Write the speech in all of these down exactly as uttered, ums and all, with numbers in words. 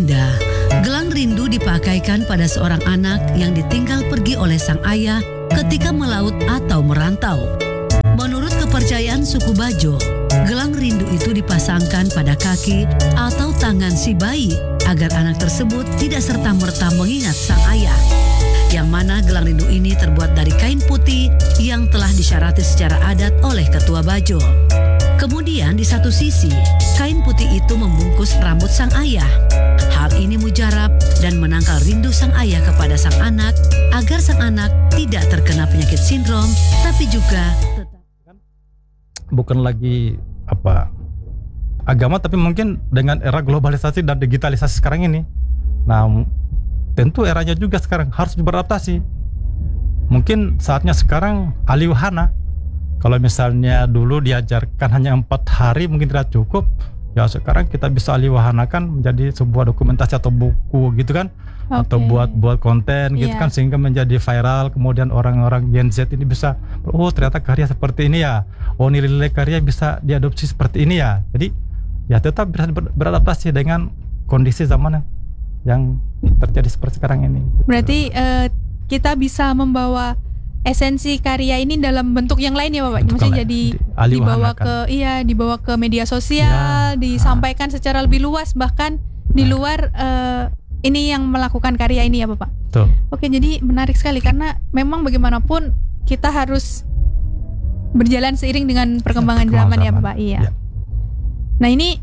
Sunda, gelang rindu dipakaikan pada seorang anak yang ditinggal pergi oleh sang ayah ketika melaut atau merantau. Menurut kepercayaan suku Bajo, gelang rindu itu dipasangkan pada kaki atau tangan si bayi agar anak tersebut tidak serta-merta mengingat sang ayah. Yang mana gelang rindu ini terbuat dari kain putih yang telah disyarati secara adat oleh ketua Bajo. Kemudian di satu sisi, kain putih itu membungkus rambut sang ayah. Hal ini mujarab dan menangkal rindu sang ayah kepada sang anak agar sang anak tidak terkena penyakit sindrom, tapi juga bukan lagi apa agama, tapi mungkin dengan era globalisasi dan digitalisasi sekarang ini. Nah, tentu eranya juga sekarang harus beradaptasi. Mungkin saatnya sekarang ahli wahana. Kalau misalnya dulu diajarkan hanya empat hari mungkin tidak cukup, ya sekarang kita bisa alih wahanakan menjadi sebuah dokumentasi atau buku gitu kan, okay. Atau buat buat konten gitu yeah. kan, sehingga menjadi viral. Kemudian orang-orang Gen Z ini bisa, oh ternyata karya seperti ini ya, oh nilai-nilai karya bisa diadopsi seperti ini ya. Jadi ya tetap bisa beradaptasi dengan kondisi zaman yang terjadi seperti sekarang ini. Berarti uh, kita bisa membawa esensi karya ini dalam bentuk yang lain ya Bapak. Maksudnya jadi di, dibawa ke iya dibawa ke media sosial, ya, disampaikan ha. secara lebih luas, bahkan di luar uh, ini yang melakukan karya ini ya Bapak. Tuh. Oke, jadi menarik sekali karena memang bagaimanapun kita harus berjalan seiring dengan perkembangan zaman, zaman ya Bapak. Iya. Ya. Nah, ini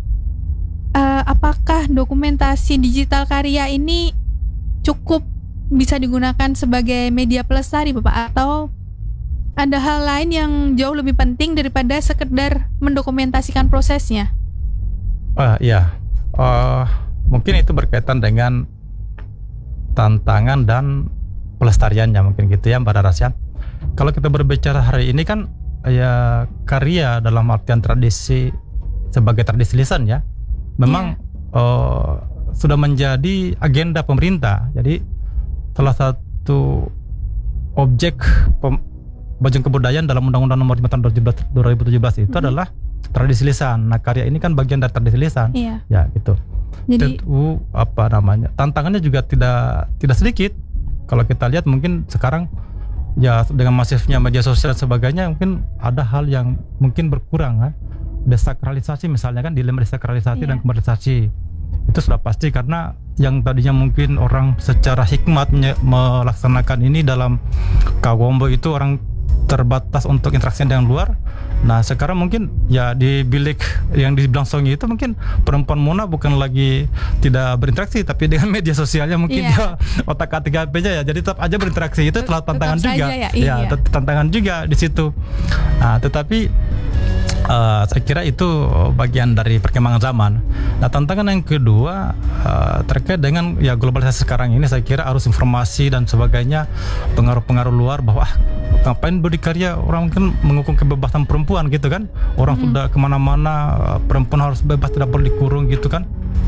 uh, apakah dokumentasi digital karya ini cukup bisa digunakan sebagai media pelestari Bapak, atau ada hal lain yang jauh lebih penting daripada sekedar mendokumentasikan prosesnya? Uh, ya, uh, mungkin itu berkaitan dengan tantangan dan pelestariannya mungkin gitu ya Mbak Darasya. Kalau kita berbicara hari ini kan ya karya dalam artian tradisi sebagai tradisi lisan ya, memang yeah. uh, sudah menjadi agenda pemerintah. Jadi salah satu objek pem- bajang kebudayaan dalam Undang-Undang Nomor lima Tahun dua ribu tujuh belas itu mm-hmm. adalah tradisi lisan. Nah, karya ini kan bagian dari tradisi lisan. Iya. Ya, gitu. Jadi tentu apa namanya? Tantangannya juga tidak tidak sedikit. Kalau kita lihat mungkin sekarang ya dengan masifnya media sosial dan sebagainya, mungkin ada hal yang mungkin berkurang kan. Desakralisasi misalnya kan, dilema desakralisasi iya. dan komersialisasi. Itu sudah pasti, karena yang tadinya mungkin orang secara hikmat menye- melaksanakan ini dalam Kawombo itu orang terbatas untuk interaksi dengan luar. Nah, sekarang mungkin ya di bilik yang di Blangsongi itu mungkin perempuan Mona bukan lagi tidak berinteraksi, tapi dengan media sosialnya mungkin yeah. dia otak-atik H P-nya ya, jadi tetap aja berinteraksi. Itu telah tantangan tetap juga ya, ya iya. tantangan juga di situ. Nah, tetapi Uh, saya kira itu bagian dari perkembangan zaman. Nah, tantangan yang kedua uh, terkait dengan ya globalisasi sekarang ini, saya kira arus informasi dan sebagainya, pengaruh-pengaruh luar bahwa ah, ngapain berdikari, orang mungkin menghukum kebebasan perempuan gitu kan, orang hmm. sudah kemana-mana, perempuan harus bebas, tidak perlu dikurung gitu kan.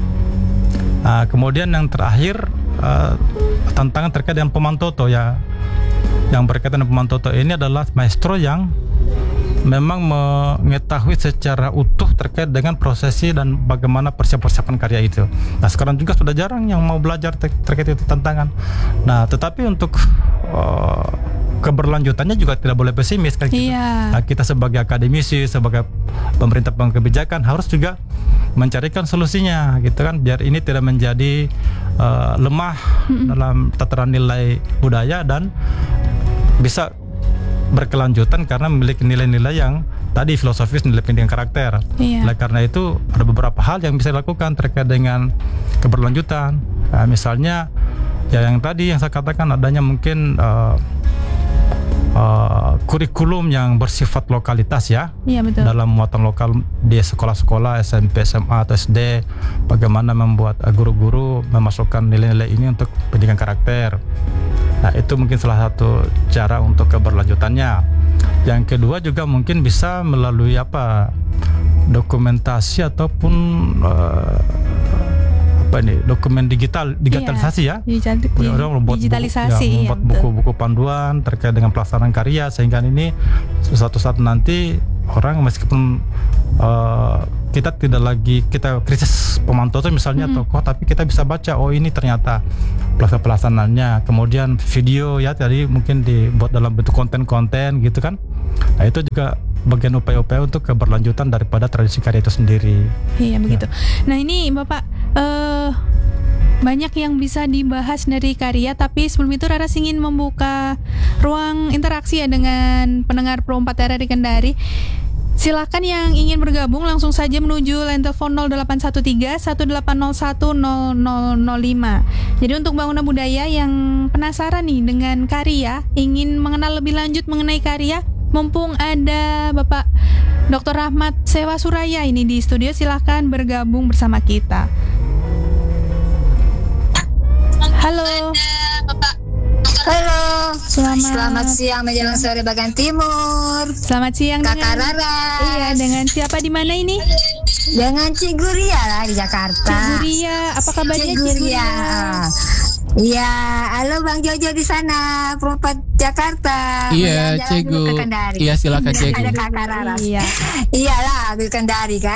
Nah, kemudian yang terakhir uh, tantangan terkait dengan pemantoto ya, yang berkaitan dengan pemantoto ini adalah maestro yang memang mengetahui secara utuh terkait dengan prosesi dan bagaimana persiapan-persiapan karya itu. Nah, sekarang juga sudah jarang yang mau belajar ter- terkait itu tantangan. Nah, tetapi untuk uh, keberlanjutannya juga tidak boleh pesimis kan gitu. Iya. Nah, kita sebagai akademisi, sebagai pemerintah kebijakan harus juga mencarikan solusinya gitu kan, biar ini tidak menjadi uh, lemah mm-hmm. dalam tataran nilai budaya dan bisa berkelanjutan karena memiliki nilai-nilai yang tadi filosofis, nilai pendidikan karakter. Iya. Oleh karena itu ada beberapa hal yang bisa dilakukan terkait dengan keberlanjutan. Nah, misalnya ya yang tadi yang saya katakan, adanya mungkin uh, uh, kurikulum yang bersifat lokalitas ya. Iya, betul. Dalam muatan lokal di sekolah-sekolah S M P, S M A atau S D, bagaimana membuat uh, guru-guru memasukkan nilai-nilai ini untuk pendidikan karakter. Nah, itu mungkin salah satu cara untuk keberlanjutannya. Yang kedua juga mungkin bisa melalui apa, dokumentasi ataupun uh, apa ini, dokumen digital, digitalisasi iya, ya. Digital, orang membuat digitalisasi, buku, ya, membuat iya, buku-buku panduan terkait dengan pelaksanaan karya, sehingga ini suatu saat nanti orang meskipun uh, kita tidak lagi kita krisis pemantauan misalnya mm-hmm. tokoh, tapi kita bisa baca oh ini ternyata pelaksananya, kemudian video ya tadi mungkin dibuat dalam bentuk konten-konten gitu kan. Nah itu juga bagian upaya-upaya untuk keberlanjutan daripada tradisi karya itu sendiri. Iya begitu. Ya. Nah ini Bapak uh, banyak yang bisa dibahas dari karya, tapi sebelum itu Raras ingin membuka ruang interaksi ya dengan pendengar Pro empat R R I Kendari. Silakan yang ingin bergabung langsung saja menuju line telepon nol delapan satu tiga satu delapan nol satu nol nol nol lima. Jadi untuk Bangunan Budaya yang penasaran nih dengan karya, ingin mengenal lebih lanjut mengenai karya, mumpung ada Bapak Doktor Rahmat Sewa Suraya ini di studio, silakan bergabung bersama kita. Halo. Halo. Selamat, Selamat siang menjelang sore bagian timur. Selamat siang Kakak dengan Raras. Iya, dengan siapa di mana ini? Dengan Cik Guria lah di Jakarta. Cik Guria, apa kabarnya Cik Guria? Iya, halo Bang Jojo di sana, Propat Jakarta. Iya, Cegu. Iya, silakan Cegu. Ada Kakak Raras. Iya. Iyalah, di Kendari kan.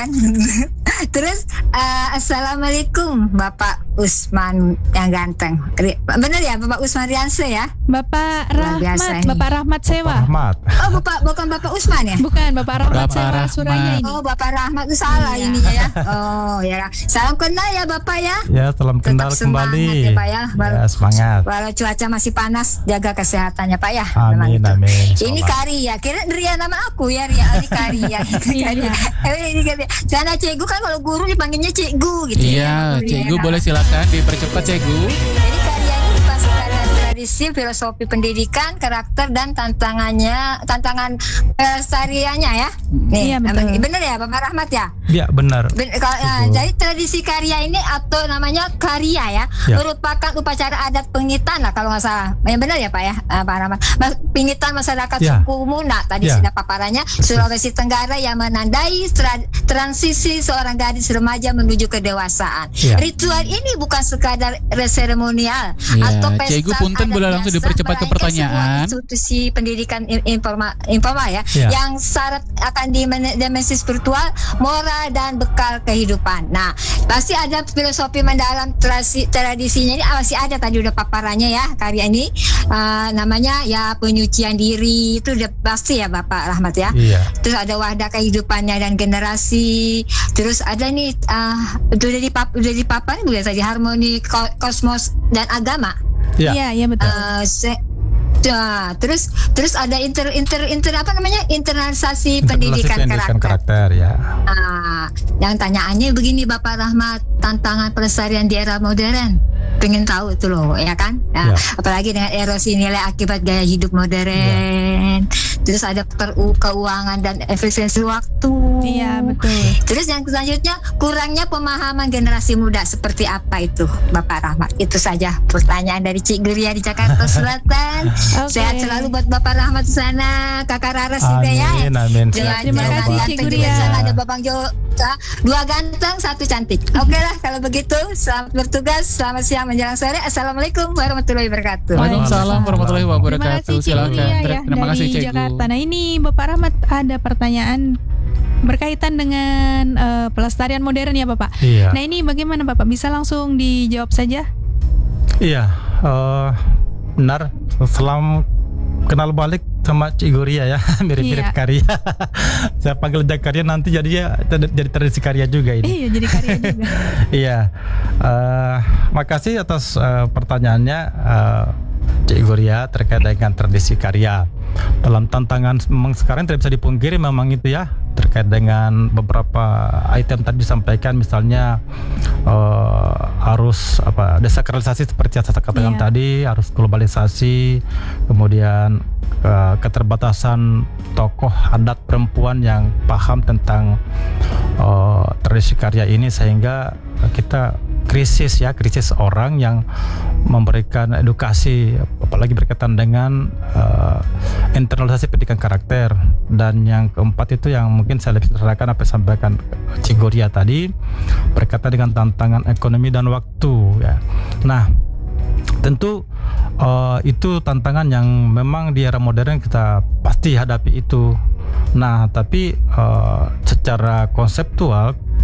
Terus uh, assalamualaikum Bapak Usman yang ganteng. Benar ya Bapak Usman Rianse ya? Bapak Rahmat, Bapak Rahmat Sewa. Bapak Rahmat. Oh, Bapak bukan Bapak Usman ya? Bukan, Bapak Rahmat Bapak Sewa Rahmat. Suraya ini. Oh, Bapak Rahmat itu salah Iya. ininya ya. Oh, ya. Salam kenal ya Bapak ya. Ya, salam kenal Tetap semangat kembali. ya, Pak ya. Ya, semangat. Walau cuaca masih panas, jaga kesehatannya Pak ya. Amin, Memang itu. amin. Ini Insyaallah. Kari ya. Kira Ria nama aku ya, Ria Ali Kari ya. Iya. Eh, ini Kari. Karena Cegu kan kalau guru dipanggilnya Cikgu gitu Iya, ya. Cegu boleh silakan dipercepat Cegu. Jadi karya ini bukan sekadar tradisi, filosofi pendidikan, karakter dan tantangannya, tantangan pelestariannya ya. Nih, Iya, betul. bener ya Bapak Rahmat ya. Ya, benar. Ben, kalau, uh, jadi tradisi karya ini atau namanya karya ya, Ya. merupakan upacara adat pengitan lah kalau nggak salah. Yang benar ya Pak ya, uh, Pak Rahmat. Mas- Pengitan masyarakat Ya. suku Muna tadi Ya. sudah paparannya Sulawesi Tenggara yang menandai tra- transisi seorang gadis remaja menuju kedewasaan. Ya. Ritual ini bukan sekadar seremonial Ya, atau pesta Cegu punten adat boleh langsung biasa, dipercepat ke melainkan pertanyaan. sebuah institusi pendidikan in- informal, informal ya, Ya. yang syarat akan dimensi spiritual, moral dan bekal kehidupan. Nah, pasti ada filosofi mendalam tradisi, tradisinya ini masih ada tadi udah paparannya ya karya ini. Uh, namanya ya penyucian diri itu udah pasti ya Bapak Rahmat ya. Iya. Terus ada wadah kehidupannya dan generasi. Terus ada nih uh, udah di pap udah di paparan bukan saja harmoni ko- kosmos dan agama. Ya. Iya, iya betul. Uh, se- Nah, terus terus ada inter inter inter apa namanya internalisasi pendidikan, pendidikan karakter. karakter ya. Nah, yang tanyaannya begini Bapak Rahmat, tantangan pelestarian di era modern. Pengen tahu itu loh, ya kan? Nah, Ya. apalagi dengan erosi nilai akibat gaya hidup modern. Terus ada per- keuangan dan efisiensi waktu. Iya, betul. Terus yang selanjutnya kurangnya pemahaman generasi muda seperti apa itu Bapak Rahmat? Itu saja pertanyaan dari Cik Guria di Jakarta Selatan. Oke. Sehat selalu buat Bapak Rahmat di sana, Kakak Raras juga ya. Amin, amin. Dengan Terima dua kasih, ganteng Cik juga Guria. di sana, ada Bapak Jo, dua ganteng, satu cantik. Oke lah kalau begitu, selamat bertugas, selamat siang menjelang sore. Assalamualaikum warahmatullahi wabarakatuh. Waalaikumsalam warahmatullahi Terima wabarakatuh. kasih Cik Silakan. Guria ya Terima kasih dari Cegu. Jakarta. Nah ini Bapak Rahmat ada pertanyaan berkaitan dengan eh, pelestarian modern ya Bapak. Iya. Nah ini bagaimana Bapak? Bisa langsung dijawab saja? Iya, eh, benar. Selam kenal balik sama Cik Guria ya, mirip-mirip Iya. karya. Saya panggil dia karya nanti jadinya jadi tradisi karya juga ini. Iya jadi karya juga. Iya, eh, makasih atas eh, pertanyaannya eh, Cik Guria terkait dengan tradisi karya. Dalam tantangan memang sekarang tidak bisa dipungkiri memang itu ya, terkait dengan beberapa item tadi disampaikan, misalnya eh, harus apa desakralisasi seperti yang saya katakan Iya. tadi, harus globalisasi, kemudian eh, keterbatasan tokoh adat perempuan yang paham tentang eh, tradisi karya ini, sehingga kita krisis ya, krisis orang yang memberikan edukasi, apalagi berkaitan dengan uh, internalisasi pendidikan karakter. Dan yang keempat itu yang mungkin saya lebih terangkan apa yang disampaikan Cik Guria tadi berkaitan dengan tantangan ekonomi dan waktu ya. Nah, tentu uh, itu tantangan yang memang di era modern kita pasti hadapi itu. Nah, tapi uh, secara konseptual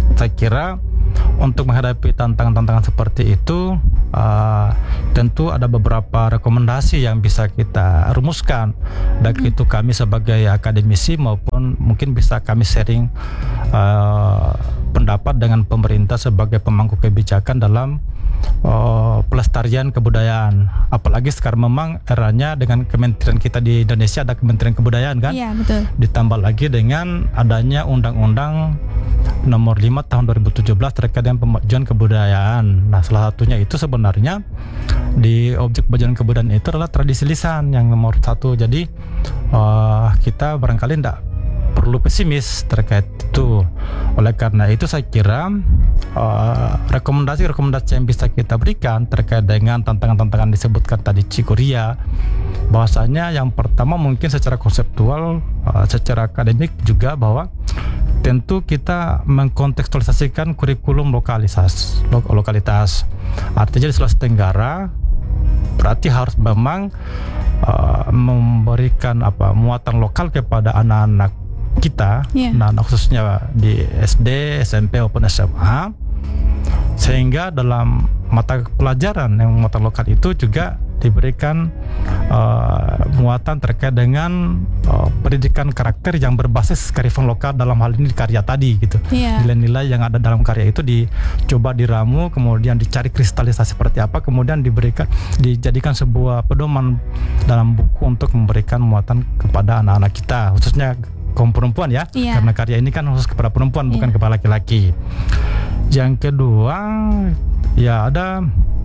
saya kira untuk menghadapi tantangan-tantangan seperti itu, uh, tentu ada beberapa rekomendasi yang bisa kita rumuskan, baik mm-hmm. itu kami sebagai akademisi maupun mungkin bisa kami sharing uh, pendapat dengan pemerintah sebagai pemangku kebijakan dalam uh, pelestarian kebudayaan. Apalagi sekarang memang eranya dengan kementerian kita di Indonesia ada Kementerian Kebudayaan kan? Iya, betul. Ditambah lagi dengan adanya undang-undang nomor lima tahun dua ribu tujuh belas terkait dengan pemajuan kebudayaan. Nah, salah satunya itu sebenarnya di objek pemajuan kebudayaan itu adalah tradisi lisan yang nomor satu. Jadi uh, kita barangkali tidak perlu pesimis terkait itu. Oleh karena itu saya kira uh, rekomendasi-rekomendasi yang bisa kita berikan terkait dengan tantangan-tantangan disebutkan tadi Cikuria, bahwasanya yang pertama mungkin secara konseptual, uh, secara akademik juga bahwa tentu kita mengkontekstualisasikan kurikulum lokalitas, lo- lokalitas. Artinya di Sulawesi Tenggara berarti harus memang uh, memberikan apa muatan lokal kepada anak-anak kita, yeah. nah khususnya di S D, S M P maupun S M A, sehingga dalam mata pelajaran yang muatan lokal itu juga diberikan uh, muatan terkait dengan uh, pendidikan karakter yang berbasis kearifan lokal, dalam hal ini karya tadi gitu. Yeah. Nilai-nilai yang ada dalam karya itu dicoba diramu, kemudian dicari kristalisasi seperti apa, kemudian diberikan dijadikan sebuah pedoman dalam buku untuk memberikan muatan kepada anak-anak kita, khususnya kaum perempuan ya, yeah. karena karya ini kan khusus kepada perempuan, yeah. bukan kepada laki-laki. Yang kedua ya ada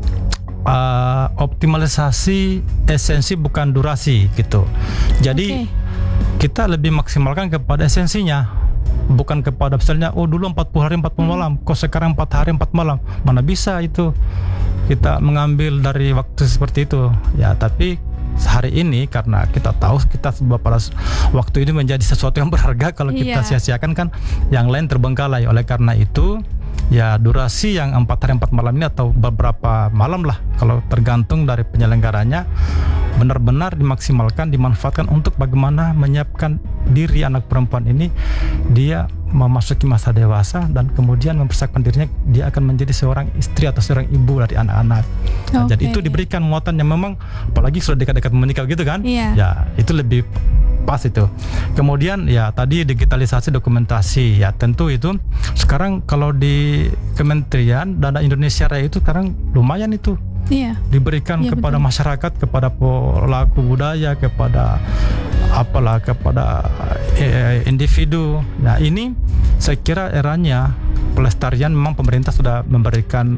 Uh, optimalisasi esensi bukan durasi gitu. Jadi okay. kita lebih maksimalkan kepada esensinya, bukan kepada misalnya oh dulu empat puluh hari empat puluh malam, hmm. kok sekarang empat hari empat malam. Mana bisa itu kita mengambil dari waktu seperti itu. Ya, tapi hari ini karena kita tahu kita pada waktu ini menjadi sesuatu yang berharga, kalau kita yeah. sia-siakan kan yang lain terbengkalai. Oleh karena itu ya durasi yang empat hari empat malam ini atau beberapa malam lah kalau tergantung dari penyelenggaranya, benar-benar dimaksimalkan, dimanfaatkan untuk bagaimana menyiapkan diri anak perempuan ini dia memasuki masa dewasa dan kemudian mempersiapkan dirinya dia akan menjadi seorang istri atau seorang ibu dari anak-anak. Nah, okay. Jadi itu diberikan muatan yang memang apalagi sudah dekat-dekat menikah gitu kan, yeah. ya itu lebih pas itu. Kemudian ya tadi digitalisasi dokumentasi, ya tentu itu sekarang kalau di Kementerian Dana Indonesia Raya itu sekarang lumayan itu. Iya. Diberikan iya, kepada betul. Masyarakat, kepada pelaku budaya, kepada apalah kepada eh, individu. Nah, ini saya kira eranya pelestarian memang pemerintah sudah memberikan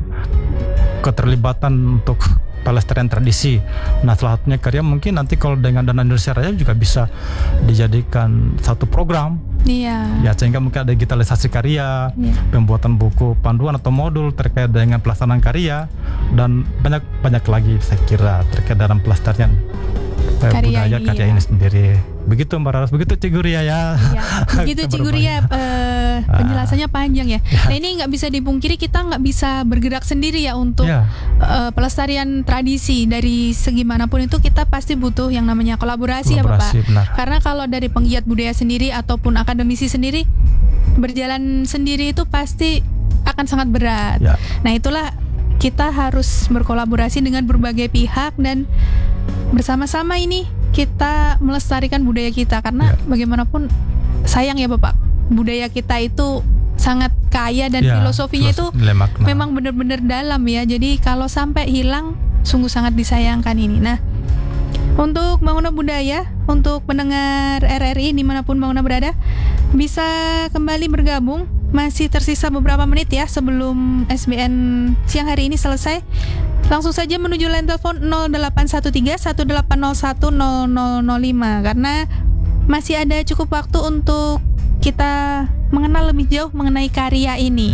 keterlibatan untuk pelestarian tradisi. Nah, salah satunya karya mungkin nanti kalau dengan Dana Indonesia Raya juga bisa dijadikan satu program. Iya. Ya, sehingga mungkin ada digitalisasi karya, iya. pembuatan buku panduan atau modul terkait dengan pelaksanaan karya dan banyak banyak lagi saya kira terkait dalam pelestarian karya budaya ini, karya iya. ini sendiri. Begitu Mbak Raras, begitu Ciguria ya. Iya. Begitu Ciguria, uh, penjelasannya panjang ya. ya. Nah, ini nggak bisa dipungkiri kita nggak bisa bergerak sendiri ya untuk ya. uh, pelestarian tradisi. Dari segi manapun itu kita pasti butuh yang namanya kolaborasi, kolaborasi ya Bapak. Benar. Karena kalau dari penggiat budaya sendiri ataupun akademisi sendiri berjalan sendiri itu pasti akan sangat berat. Ya. Nah, itulah kita harus berkolaborasi dengan berbagai pihak dan bersama-sama ini kita melestarikan budaya kita, karena ya. bagaimanapun sayang ya Bapak, budaya kita itu sangat kaya dan ya, filosofinya itu memang benar-benar dalam ya. Jadi kalau sampai hilang sungguh sangat disayangkan ini. Nah, untuk Bangunan Budaya, untuk pendengar R R I dimanapun Bangunan berada, bisa kembali bergabung. Masih tersisa beberapa menit ya sebelum S B N siang hari ini selesai. Langsung saja menuju line telepon nol delapan satu tiga satu delapan nol satu nol nol nol lima karena masih ada cukup waktu untuk kita mengenal lebih jauh mengenai karya ini.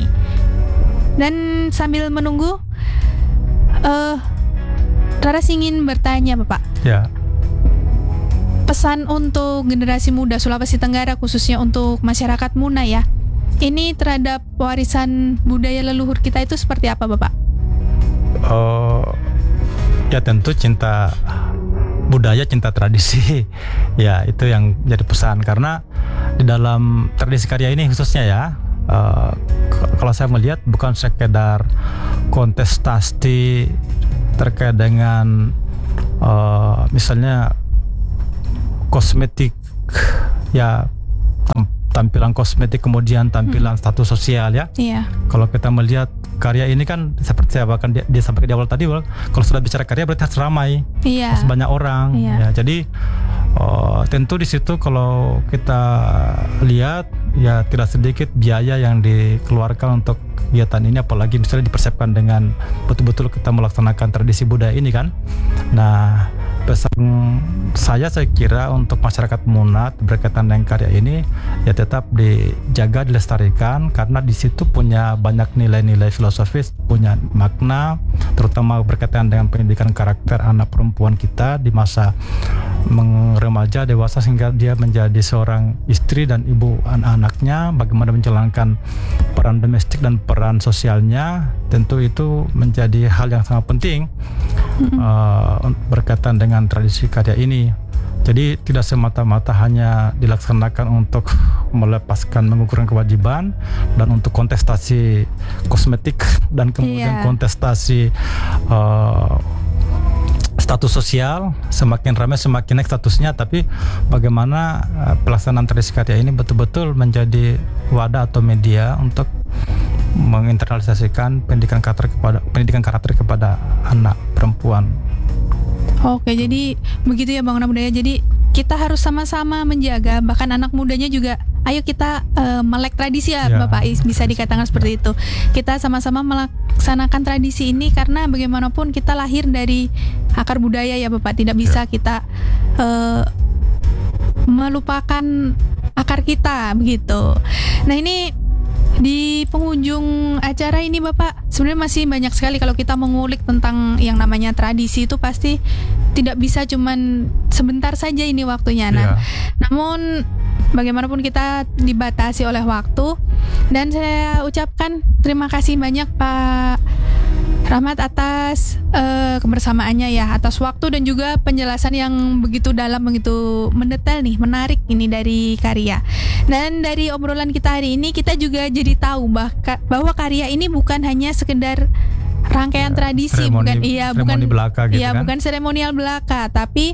Dan sambil menunggu, uh, Raras ingin bertanya Bapak. Ya. Pesan untuk generasi muda Sulawesi Tenggara, khususnya untuk masyarakat Muna ya, ini terhadap warisan budaya leluhur kita itu seperti apa Bapak? Oh, ya tentu cinta budaya, cinta tradisi. Ya, itu yang jadi pesan, karena di dalam tradisi karya ini khususnya ya, uh, kalau saya melihat bukan sekedar kontestasi terkait dengan uh, misalnya kosmetik, ya tampilan kosmetik, kemudian tampilan hmm. status sosial ya. Iya. Kalau kita melihat karya ini kan seperti saya bahkan dia, dia sampai di awal tadi, kalau sudah bicara karya berarti harus ramai, iya. harus banyak orang. Iya. Ya, jadi uh, tentu di situ kalau kita lihat ya tidak sedikit biaya yang dikeluarkan untuk kegiatan ini, apalagi misalnya dipersiapkan dengan betul-betul kita melaksanakan tradisi budaya ini kan. Nah, pesan saya saya kira untuk masyarakat Munat berkaitan dengan karya ini ya tetap dijaga, dilestarikan, karena di situ punya banyak nilai-nilai filosofis, punya makna, terutama berkaitan dengan pendidikan karakter anak perempuan kita di masa remaja dewasa sehingga dia menjadi seorang istri dan ibu anak-anaknya, bagaimana menjalankan peran domestik dan peran sosialnya. Tentu itu menjadi hal yang sangat penting mm-hmm. uh, berkaitan dengan tradisi karya ini. Jadi tidak semata-mata hanya dilaksanakan untuk melepaskan mengukurkan kewajiban dan untuk kontestasi kosmetik dan kemudian yeah. kontestasi uh, status sosial, semakin ramai semakin naik statusnya, tapi bagaimana uh, pelaksanaan tradisi karya ini betul-betul menjadi wadah atau media untuk menginternalisasikan pendidikan karakter kepada pendidikan karakter kepada anak perempuan. Oke, jadi begitu ya Bangunan Budaya. Jadi kita harus sama-sama menjaga, bahkan anak mudanya juga. Ayo kita uh, melek tradisi ya, ya Bapak Is, bisa dikatakan seperti itu. Kita sama-sama melaksanakan tradisi ini karena bagaimanapun kita lahir dari akar budaya ya Bapak. Tidak bisa ya. kita uh, melupakan akar kita begitu. Nah, ini di penghujung acara ini Bapak, sebenarnya masih banyak sekali kalau kita mengulik tentang yang namanya tradisi itu pasti tidak bisa cuman sebentar saja ini waktunya. Nah, yeah. namun bagaimanapun kita dibatasi oleh waktu, dan saya ucapkan terima kasih banyak Pak Rahmat atas uh, kebersamaannya ya, atas waktu dan juga penjelasan yang begitu dalam, begitu mendetail nih, menarik ini dari karya. Dan dari obrolan kita hari ini kita juga jadi tahu bahka, bahwa karya ini bukan hanya sekedar rangkaian ya, tradisi, seremoni, bukan iya bukan belaka gitu iya kan? bukan seremonial belaka, tapi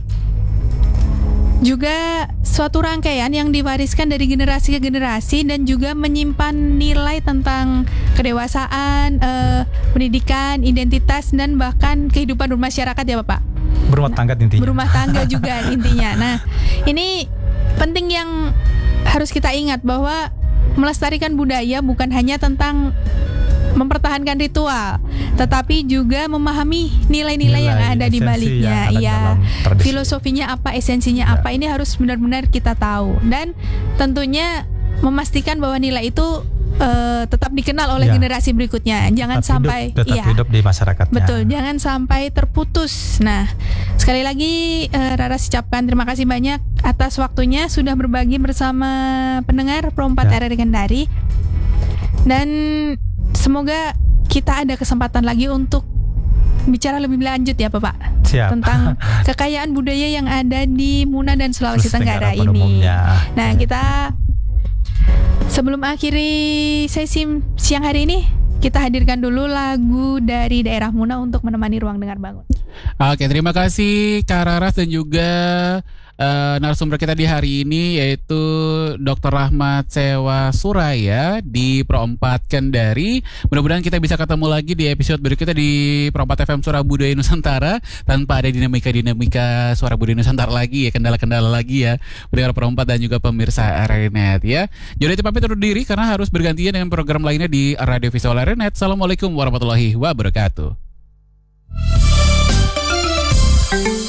juga suatu rangkaian yang diwariskan dari generasi ke generasi dan juga menyimpan nilai tentang kedewasaan, eh, pendidikan, identitas, dan bahkan kehidupan bermasyarakat ya Bapak. Berumah tangga intinya. Berumah tangga juga intinya. Nah, ini penting yang harus kita ingat bahwa melestarikan budaya bukan hanya tentang mempertahankan ritual, tetapi juga memahami nilai-nilai Nilai, yang ada di baliknya. Iya, filosofinya apa, esensinya ya. apa, ini harus benar-benar kita tahu, dan tentunya memastikan bahwa nilai itu uh, tetap dikenal oleh ya. generasi berikutnya. Jangan tetap sampai hidup, tetap ya, hidup di masyarakatnya. Betul, jangan sampai terputus. Nah, sekali lagi uh, Raras ucapkan terima kasih banyak atas waktunya sudah berbagi bersama pendengar Pro empat ya. R R Kendari, dan semoga kita ada kesempatan lagi untuk bicara lebih lanjut ya Bapak. Siap. Tentang kekayaan budaya yang ada di Muna dan Sulawesi Tenggara ini. Umumnya. Nah, kita sebelum akhiri sesi siang hari ini, kita hadirkan dulu lagu dari daerah Muna untuk menemani ruang dengar bangun. Oke, terima kasih Kak Raras dan juga Uh, narasumber kita di hari ini yaitu Doktor Rahmat Sewa Suraya di Pro empat Kendari. Mudah-mudahan kita bisa ketemu lagi di episode berikutnya di Pro empat F M Suara Budaya Nusantara tanpa ada dinamika-dinamika Suara Budaya Nusantara lagi ya, kendala-kendala lagi ya pendengar Pro empat dan juga pemirsa R R Net ya. Jadi itu pamit undur diri karena harus bergantian dengan program lainnya di Radio Visual R R Net. Assalamualaikum warahmatullahi wabarakatuh.